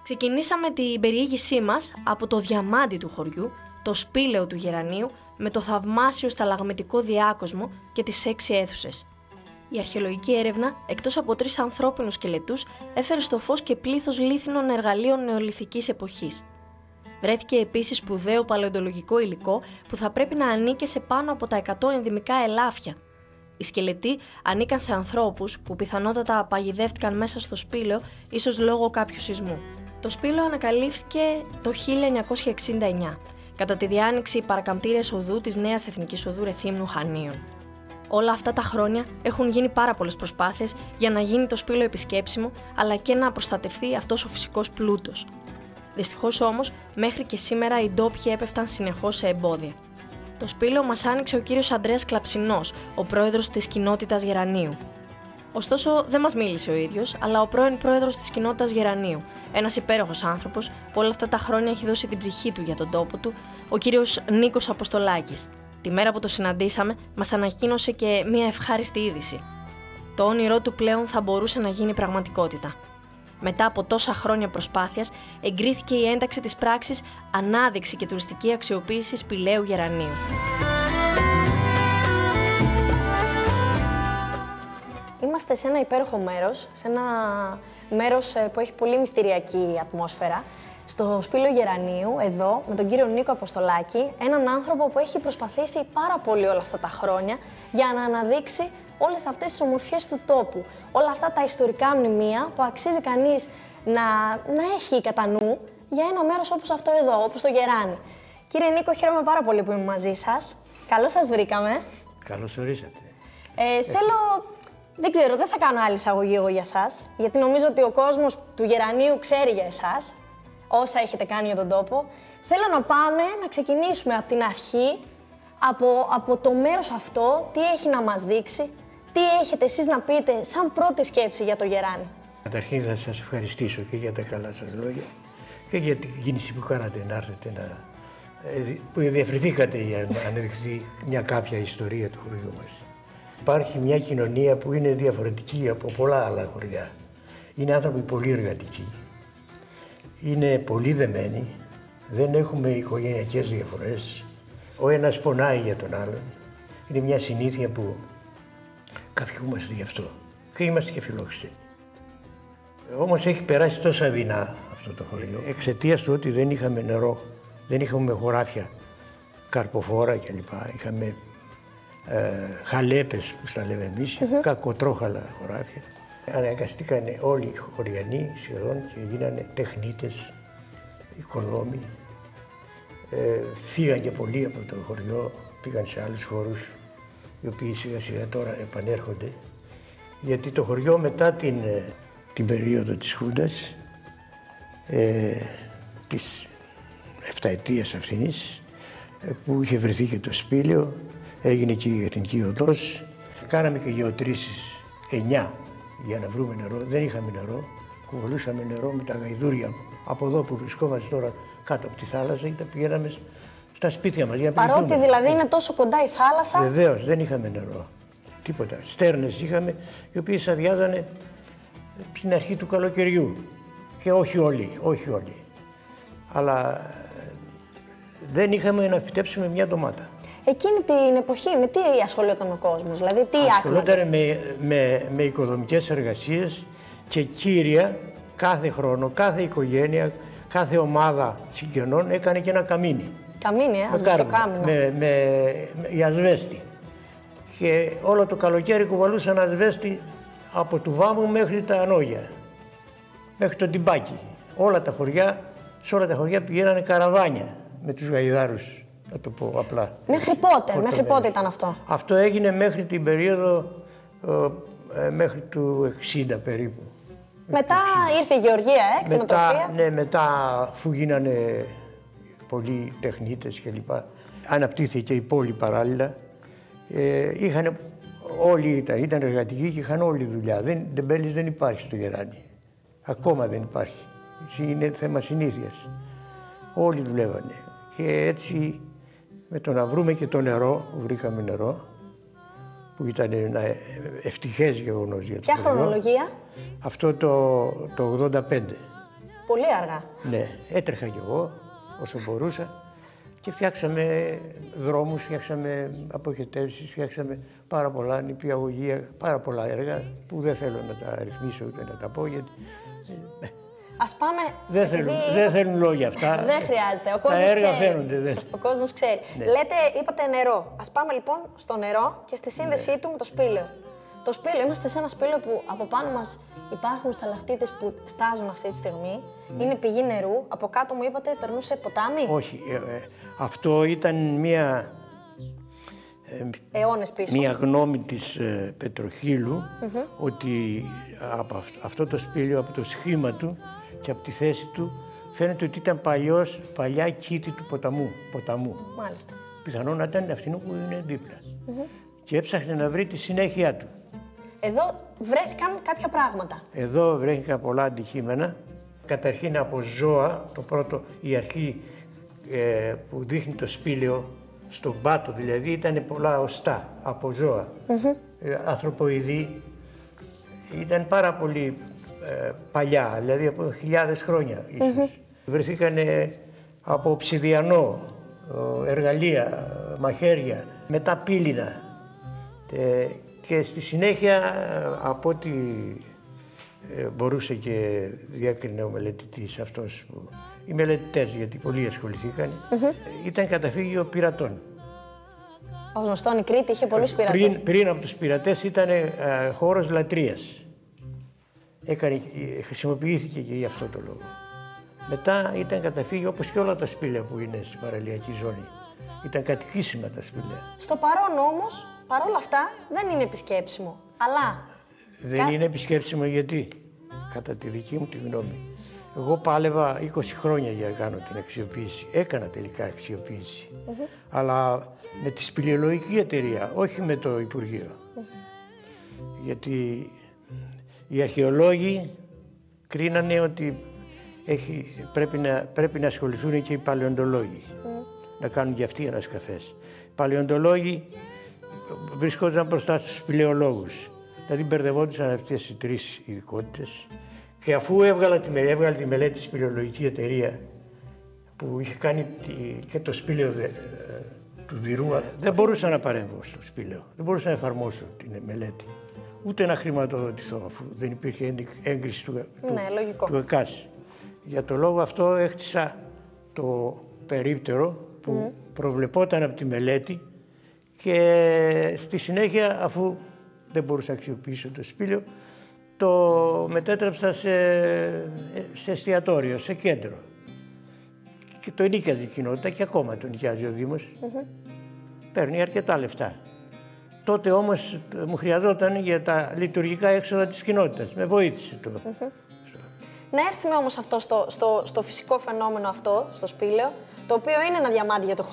Ξεκινήσαμε την περιήγησή μας από το διαμάντι του χωριού, το σπήλαιο του Γερανίου, με το θαυμάσιο σταλαγμητικό διάκοσμο και τις 6 αίθουσες. Η αρχαιολογική έρευνα, εκτός από 3 ανθρώπινους σκελετούς, έφερε στο φως και πλήθος λίθινων εργαλείων νεολιθικής εποχής. Βρέθηκε επίσης σπουδαίο παλαιοντολογικό υλικό που θα πρέπει να ανήκε σε πάνω από τα 100 ενδυμικά ελάφια. Οι σκελετοί ανήκαν σε ανθρώπους που πιθανότατα παγιδεύτηκαν μέσα στο σπήλαιο, ίσως λόγω κάποιου σεισμού. Το σπήλαιο ανακαλύφθηκε το 1969, κατά τη διάνοιξη παρακαμπτήριας οδού της Νέας Εθνικής Οδού Ρεθύμνου Χανίων. Όλα αυτά τα χρόνια έχουν γίνει πάρα πολλές προσπάθειες για να γίνει το σπήλαιο επισκέψιμο, αλλά και να προστατευτεί αυτός ο φυσικός πλούτος. Δυστυχώς όμως, μέχρι και σήμερα οι ντόπιοι έπεφταν συνεχώς σε εμπόδια. Το σπήλαιο μας άνοιξε ο κύριος Ανδρέας Κλαψινός, ο πρόεδρος της κοινότητας Γερανίου. Ωστόσο, δεν μας μίλησε ο ίδιος, αλλά ο πρώην πρόεδρος της κοινότητας Γερανίου, ένας υπέροχος άνθρωπος που όλα αυτά τα χρόνια έχει δώσει την ψυχή του για τον τόπο του, ο κύριος Νίκος Αποστολάκης. Τη μέρα που το συναντήσαμε, μας ανακοίνωσε και μία ευχάριστη είδηση. Το όνειρό του πλέον θα μπορούσε να γίνει πραγματικότητα. Μετά από τόσα χρόνια προσπάθειας, εγκρίθηκε η ένταξη της πράξης Ανάδειξη και τουριστική αξιοποίηση σπηλαίου Γερανίου. Είμαστε σε ένα υπέροχο μέρος, σε ένα μέρος που έχει πολύ μυστηριακή ατμόσφαιρα. Στο σπήλαιο Γερανίου, εδώ, με τον κύριο Νίκο Αποστολάκη, έναν άνθρωπο που έχει προσπαθήσει πάρα πολύ όλα αυτά τα χρόνια για να αναδείξει όλες αυτές τις ομορφιές του τόπου. Όλα αυτά τα ιστορικά μνημεία που αξίζει κανείς να έχει κατά νου για ένα μέρος όπως αυτό εδώ, όπως το Γεράνι. Κύριε Νίκο, χαίρομαι πάρα πολύ που είμαι μαζί σας. Καλώς σας βρήκαμε. Καλώς ορίσατε. Δεν ξέρω, δεν θα κάνω άλλη εισαγωγή εγώ για σας, γιατί νομίζω ότι ο κόσμος του Γερανίου ξέρει για εσάς, όσα έχετε κάνει για τον τόπο. Θέλω να πάμε να ξεκινήσουμε από την αρχή, από το μέρος αυτό, τι έχει να μας δείξει, τι έχετε εσείς να πείτε σαν πρώτη σκέψη για το Γεράνι. Καταρχήν θα σας ευχαριστήσω και για τα καλά σας λόγια και για την κίνηση που κάνατε να έρθετε που διαφερθήκατε για να αναδειχθεί μια κάποια ιστορία του χωριού μας. Υπάρχει μια κοινωνία που είναι διαφορετική από πολλά άλλα χωριά. Είναι άνθρωποι πολύ εργατικοί, είναι πολύ δεμένοι, δεν έχουμε οικογενειακές διαφορές. Ο ένας πονάει για τον άλλον. Είναι μια συνήθεια που καφιούμαστε γι' αυτό και είμαστε και φιλόξενοι. Όμως έχει περάσει τόσα δεινά αυτό το χωριό εξαιτίας του ότι δεν είχαμε νερό, δεν είχαμε χωράφια, καρποφόρα κλπ. Είχαμε χαλέπες που στα λέμε εμείς, κακοτρόχαλα χωράφια. Αναγκαστήκανε όλοι οι χωριανοί σχεδόν και γίνανε τεχνίτες, οικοδόμοι. Φύγαν και πολλοί από το χωριό, πήγαν σε άλλους χώρους, οι οποίοι σιγά σιγά τώρα επανέρχονται. Γιατί το χωριό μετά την περίοδο της Χούντας, της 7ετίας αυτής, που είχε βρεθεί και το σπήλαιο, έγινε και η Εθνική Οδός. Κάναμε και γεωτρήσεις 9 για να βρούμε νερό. Δεν είχαμε νερό, κουβαλούσαμε νερό με τα γαϊδούρια από εδώ που βρισκόμαστε τώρα κάτω από τη θάλασσα και τα πηγαίναμε στα σπίτια μας για να πληθούμε. Παρότι δηλαδή είναι τόσο κοντά η θάλασσα. Βεβαίως, δεν είχαμε νερό. Τίποτα. Στέρνες είχαμε, οι οποίες αδειάζανε στην αρχή του καλοκαιριού. Και όχι όλοι. Αλλά δεν είχαμε να φυτέψουμε μια ντομάτα. Εκείνη την εποχή με τι ασχολιόταν ο κόσμος, δηλαδή τι ασχολόταν με οικοδομικές εργασίες και κύρια κάθε χρόνο, κάθε οικογένεια, κάθε ομάδα συγγενών έκανε και ένα καμίνι. Καμίνι, ασβεστοκάμινο. Με ασβέστη. Και όλο το καλοκαίρι κουβαλούσαν ασβέστη από του Βάμου μέχρι τα Ανόγια, μέχρι το Τιμπάκι. Σε όλα τα χωριά πηγαίνανε καραβάνια με τους γαϊδάρους, να το πω απλά. Μέχρι πότε ήταν αυτό? Αυτό έγινε μέχρι την περίοδο, μέχρι του 60 περίπου. Μετά ήρθε η γεωργία, κτηνοτροφία. Ναι, μετά αφού γίνανε πολλοί τεχνίτες κλπ. Αναπτύχθηκε η πόλη παράλληλα. Όλοι ήταν εργατικοί και είχαν όλη δουλειά. Τεμπέλης δεν υπάρχει στο Γεράνι. Ακόμα δεν υπάρχει. Είναι θέμα συνήθειας. Όλοι δουλεύανε. Και έτσι με το να βρούμε και το νερό, βρήκαμε νερό, που ήταν ένα ευτυχές γεγονός για το χωριό. Ποια χρονολογία? Αυτό το 85. Πολύ αργά. Ναι, έτρεχα κι εγώ όσο μπορούσα και φτιάξαμε δρόμους, φτιάξαμε αποχετεύσεις, φτιάξαμε πάρα πολλά νηπιαγωγεία, πάρα πολλά έργα που δεν θέλω να τα ρυθμίσω ούτε να τα πω γιατί Ας πάμε. δεν θέλουν λόγια αυτά. Δεν χρειάζεται. Ο κόσμος τα έργα ξέρει. φαίνονται. Ο κόσμος ξέρει. Ναι. Λέτε, είπατε νερό. Ας πάμε λοιπόν στο νερό και στη σύνδεσή του με το σπήλαιο. Το σπήλαιο, είμαστε σε ένα σπήλαιο που από πάνω μας υπάρχουν σταλακτίτες που στάζουν αυτή τη στιγμή. Είναι πηγή νερού. Από κάτω μου είπατε περνούσε ποτάμι. Όχι. Αυτό ήταν Αιώνες πίσω. μια γνώμη της Πετροχύλου ότι από αυτό το σπήλαιο, από το σχήμα του και από τη θέση του φαίνεται ότι ήταν παλιά κήτη του ποταμού. Μάλιστα. Πιθανόν να ήταν αυτήν που είναι δίπλα. Και έψαχνε να βρει τη συνέχεια του. Εδώ βρέθηκαν κάποια πράγματα. Εδώ βρέθηκαν πολλά αντικείμενα. Καταρχήν από ζώα, το πρώτο, η αρχή που δείχνει το σπήλαιο, στον πάτο δηλαδή, ήταν πολλά οστά από ζώα. Ανθρωποειδή, ήταν πάρα πολύ παλιά, δηλαδή από χιλιάδες χρόνια ίσως. Βρεθήκαν από οψιδιανό, εργαλεία, μαχαίρια, μετά πύληνα. Και στη συνέχεια, από ό,τι μπορούσε και διάκρινε ο μελετητής αυτός, οι μελετητές, γιατί πολλοί ασχοληθήκαν, ήταν καταφύγιο πειρατών. Ως γνωστόν η Κρήτη είχε πολλούς πειρατές. Πριν από τους πειρατές ήταν χώρος λατρείας. Χρησιμοποιήθηκε και για αυτό το λόγο. Μετά ήταν καταφύγιο όπως και όλα τα σπήλαια που είναι στην παραλιακή ζώνη. Ήταν κατοικήσιμα τα σπήλαια. Στο παρόν όμως, παρόλα αυτά, δεν είναι επισκέψιμο. Αλλά δεν είναι επισκέψιμο γιατί, κατά τη δική μου τη γνώμη, εγώ πάλευα 20 χρόνια για να κάνω την αξιοποίηση. Έκανα τελικά αξιοποίηση. Αλλά με τη σπηλαιολογική εταιρεία, όχι με το Υπουργείο. Γιατί οι αρχαιολόγοι κρίνανε ότι πρέπει να ασχοληθούν και οι παλαιοντολόγοι. Να κάνουν και αυτοί ανασκαφές. Οι παλαιοντολόγοι βρισκόταν μπροστά στους σπηλαιολόγους. Δηλαδή μπερδευόντουσαν αυτές οι τρεις ειδικότητες. Και αφού έβγαλε τη μελέτη σπηλαιολογική εταιρεία που είχε κάνει και το σπήλαιο του Δηρού, δεν μπορούσα να παρέμβω στο σπήλαιο. Δεν μπορούσα να εφαρμόσω την μελέτη. Ούτε να χρηματοδοτηθώ, αφού δεν υπήρχε έγκριση του ΕΚΑΣ. Για το λόγο αυτό έχτισα το περίπτερο που προβλεπόταν από τη μελέτη και στη συνέχεια, αφού δεν μπορούσα να αξιοποιήσω το σπήλαιο, το μετέτρεψα σε εστιατόριο, σε κέντρο. Και το ενοίκιαζε η κοινότητα και ακόμα το νοικιάζει ο Δήμος. Παίρνει αρκετά λεφτά. Τότε όμως μου χρειαζόταν για τα λειτουργικά έξοδα της κοινότητας. Με βοήθησε το. Να έρθουμε όμως αυτό στο φυσικό φαινόμενο αυτό, στο σπήλαιο, το οποίο είναι ένα διαμάντι για το